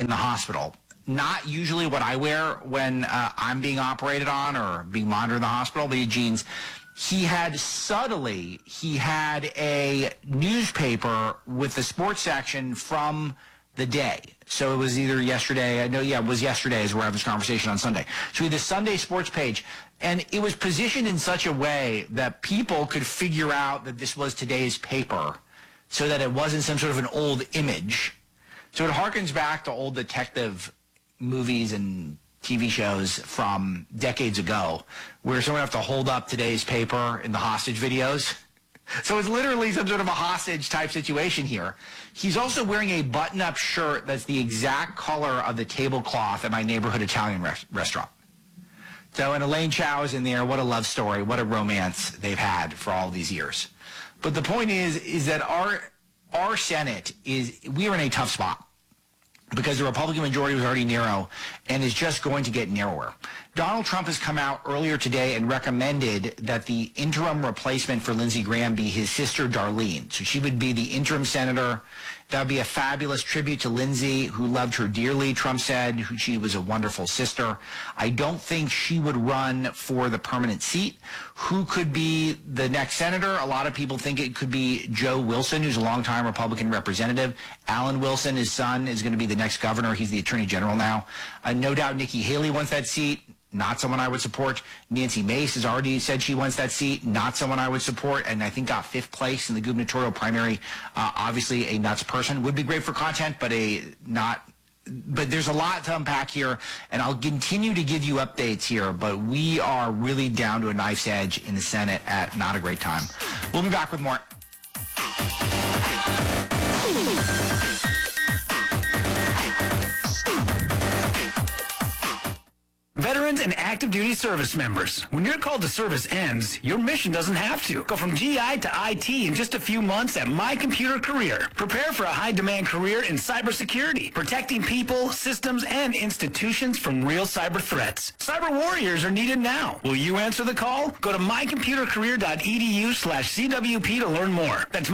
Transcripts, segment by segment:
in the hospital. Not usually what I wear when I'm being operated on or being monitored in the hospital, the jeans. He had a newspaper with the sports section from the day. So it was either yesterday, it was yesterday as we're having this conversation on Sunday. So he had the Sunday sports page, and it was positioned in such a way that people could figure out that this was today's paper so that it wasn't some sort of an old image. So it harkens back to old detective movies and TV shows from decades ago where someone would have to hold up today's paper in the hostage videos. So it's literally some sort of a hostage type situation here. He's also wearing a button-up shirt that's the exact color of the tablecloth at my neighborhood Italian restaurant. So, and Elaine Chao is in there. What a love story. What a romance they've had for all these years. But the point is that our Senate we are in a tough spot because the Republican majority was already narrow and is just going to get narrower. Donald Trump has come out earlier today and recommended that the interim replacement for Lindsey Graham be his sister, Darlene. So she would be the interim senator. That would be a fabulous tribute to Lindsey, who loved her dearly, Trump said. She was a wonderful sister. I don't think she would run for the permanent seat. Who could be the next senator? A lot of people think it could be Joe Wilson, who's a longtime Republican representative. Alan Wilson, his son, is going to be the next governor. He's the attorney general now. No doubt Nikki Haley wants that seat. Not someone I would support. Nancy Mace has already said she wants that seat. Not someone I would support, and I think got 5th place in the gubernatorial primary. Obviously, a nuts person. Would be great for content, but But there's a lot to unpack here, and I'll continue to give you updates here, but we are really down to a knife's edge in the Senate at not a great time. We'll be back with more. Veterans and active duty service members, when your call to service ends, your mission doesn't have to. Go from GI to IT in just a few months at My Computer Career. Prepare for a high-demand career in cybersecurity, protecting people, systems, and institutions from real cyber threats. Cyber warriors are needed now. Will you answer the call? Go to mycomputercareer.edu/CWP to learn more. That's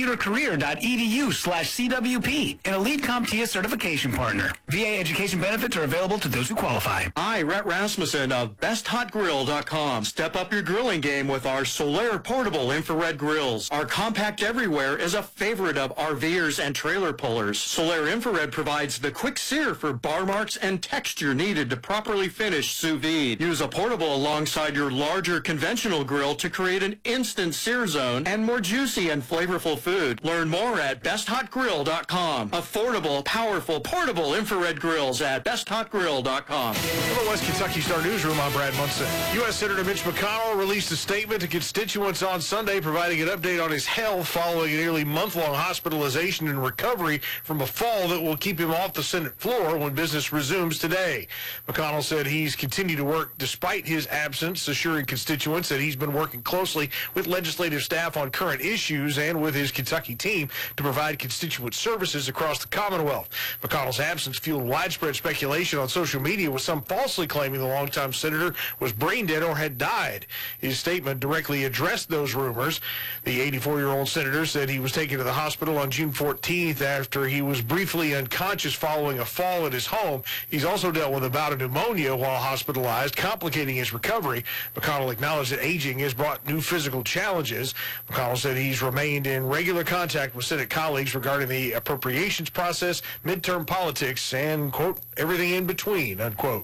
mycomputercareer.edu/CWP, an elite CompTIA certification partner. VA education benefits are available to those who qualify. Hi, Rhett Rasmussen of BestHotGrill.com. Step up your grilling game with our Solaire portable infrared grills. Our compact everywhere is a favorite of RVers and trailer pullers. Solaire infrared provides the quick sear for bar marks and texture needed to properly finish sous vide. Use a portable alongside your larger conventional grill to create an instant sear zone and more juicy and flavorful food. Learn more at BestHotGrill.com. Affordable, powerful, portable infrared grills at BestHotGrill.com. Hello, West Kentucky Star Newsroom. I'm Brad Munson. U.S. Senator Mitch McConnell released a statement to constituents on Sunday providing an update on his health following a nearly month-long hospitalization and recovery from a fall that will keep him off the Senate floor when business resumes today. McConnell said he's continued to work despite his absence, assuring constituents that he's been working closely with legislative staff on current issues and with his Kentucky team to provide constituent services across the Commonwealth. McConnell's absence fueled widespread speculation on social media, with some falsely claiming the longtime senator was brain dead or had died. His statement directly addressed those rumors. The 84-year-old senator said he was taken to the hospital on June 14th after he was briefly unconscious following a fall at his home. He's also dealt with a bout of pneumonia while hospitalized, complicating his recovery. McConnell acknowledged that aging has brought new physical challenges. McConnell said he's remained in regular contact with Senate colleagues regarding the appropriations process, midterm politics, and, quote, everything in between, unquote.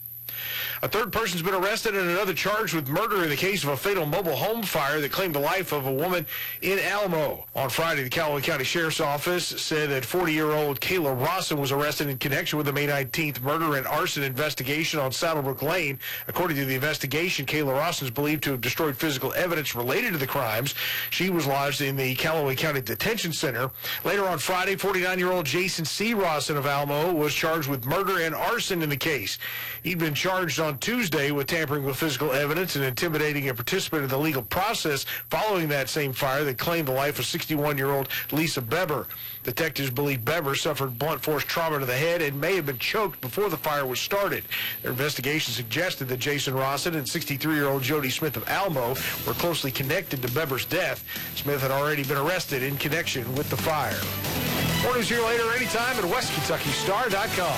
A third person's been arrested and another charged with murder in the case of a fatal mobile home fire that claimed the life of a woman in Alamo. On Friday, the Callaway County Sheriff's Office said that 40-year-old Kayla Rawson was arrested in connection with the May 19th murder and arson investigation on Saddlebrook Lane. According to the investigation, Kayla Rawson is believed to have destroyed physical evidence related to the crimes. She was lodged in the Callaway County Detention Center. Later on Friday, 49-year-old Jason C. Rawson of Alamo was charged with murder and arson in the case. He'd been charged on Tuesday with tampering with physical evidence and intimidating a participant in the legal process following that same fire that claimed the life of 61-year-old Lisa Beber. Detectives believe Beber suffered blunt force trauma to the head and may have been choked before the fire was started. Their investigation suggested that Jason Rawson and 63-year-old Jody Smith of Alamo were closely connected to Beber's death. Smith had already been arrested in connection with the fire. More news here later anytime at WestKentuckyStar.com.